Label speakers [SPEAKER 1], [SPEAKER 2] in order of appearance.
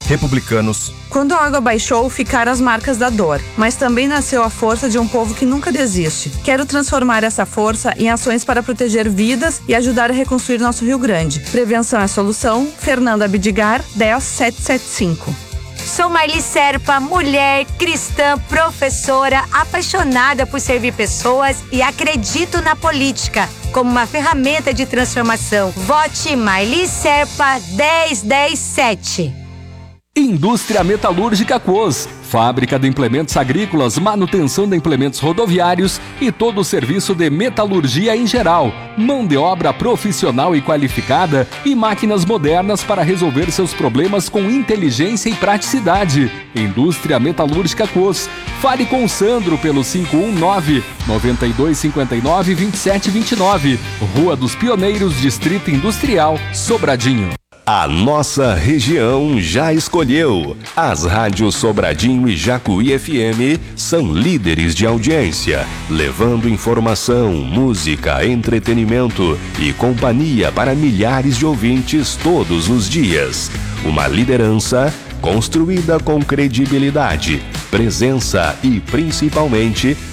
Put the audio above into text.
[SPEAKER 1] republicanos.
[SPEAKER 2] Quando a água baixou, ficaram as marcas da dor, mas também nasceu a força de um povo que nunca desiste. Quero transformar essa força em ações para proteger vidas e ajudar a reconstruir nosso Rio Grande. Prevenção é a solução. Fernanda Bidigar, 10775.
[SPEAKER 3] Sou Marli Serpa, mulher, cristã, professora, apaixonada por servir pessoas e acredito na política como uma ferramenta de transformação. Vote Marli Serpa 10107.
[SPEAKER 4] Indústria Metalúrgica Quos, fábrica de implementos agrícolas, manutenção de implementos rodoviários e todo o serviço de metalurgia em geral. Mão de obra profissional e qualificada e máquinas modernas para resolver seus problemas com inteligência e praticidade. Indústria Metalúrgica Quos. Fale com o Sandro pelo 519-9259-2729. Rua dos Pioneiros, Distrito Industrial, Sobradinho.
[SPEAKER 5] A nossa região já escolheu. As rádios Sobradinho e Jacuí FM são líderes de audiência, levando informação, música, entretenimento e companhia para milhares de ouvintes todos os dias. Uma liderança construída com credibilidade, presença e, principalmente,